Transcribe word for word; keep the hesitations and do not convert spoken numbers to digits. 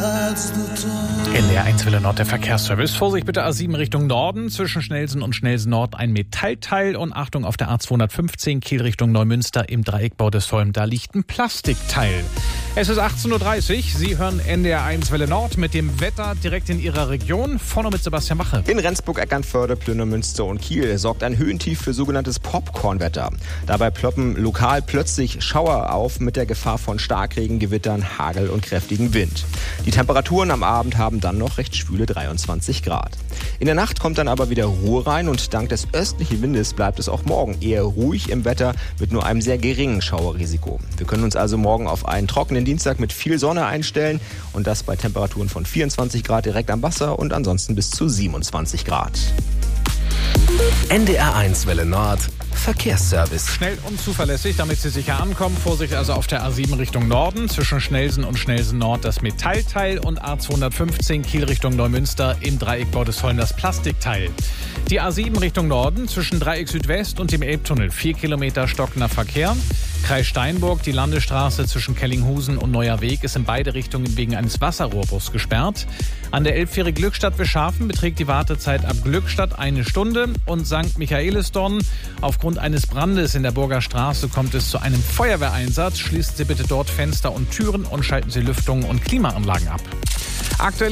N D R eins Welle Nord, der Verkehrsservice. Vorsicht bitte, A sieben Richtung Norden, zwischen Schnelsen und Schnelsen Nord ein Metallteil und Achtung auf der A zweihundertfünfzehn Kiel Richtung Neumünster im Dreieck Bordesholm, da liegt ein Plastikteil. Es ist achtzehn Uhr dreißig, Sie hören N D R eins Welle Nord mit dem Wetter direkt in Ihrer Region. Vorne mit Sebastian Mache. In Rendsburg, Eckernförde, Plüne, Münster und Kiel sorgt ein Höhentief für sogenanntes Popcornwetter. Dabei ploppen lokal plötzlich Schauer auf mit der Gefahr von Starkregen, Gewittern, Hagel und kräftigem Wind. Die Temperaturen am Abend haben dann noch recht schwüle dreiundzwanzig Grad. In der Nacht kommt dann aber wieder Ruhe rein und dank des östlichen Windes bleibt es auch morgen eher ruhig im Wetter mit nur einem sehr geringen Schauerrisiko. Wir können uns also morgen auf einen trockenen Dienstag mit viel Sonne einstellen und das bei Temperaturen von vierundzwanzig Grad direkt am Wasser und ansonsten bis zu siebenundzwanzig Grad. N D R eins Welle Nord Verkehrsservice. Schnell und zuverlässig, damit Sie sicher ankommen. Vorsicht also auf der A sieben Richtung Norden, zwischen Schnelsen und Schnelsen Nord das Metallteil und A zweihundertfünfzehn Kiel Richtung Neumünster im Dreieck Bordesholm das Plastikteil. Die A sieben Richtung Norden, zwischen Dreieck Südwest und dem Elbtunnel, vier Kilometer stockender Verkehr. Kreis Steinburg, die Landesstraße zwischen Kellinghusen und Neuer Weg ist in beide Richtungen wegen eines Wasserrohrbruchs gesperrt. An der Elbfähre Glückstadt-Weschafen beträgt die Wartezeit ab Glückstadt eine Stunde und Sankt Michaelisdonn. Aufgrund eines Brandes in der Burger Straße kommt es zu einem Feuerwehreinsatz. Schließen Sie bitte dort Fenster und Türen und schalten Sie Lüftung und Klimaanlagen ab. Aktuell